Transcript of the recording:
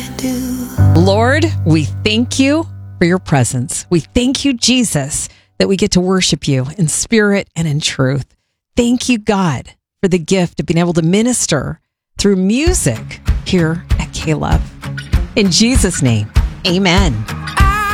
Lord, we thank you for your presence. We thank you, Jesus, that we get to worship you in spirit and in truth. Thank you, God, for the gift of being able to minister through music here at K-Love. In Jesus' name, amen.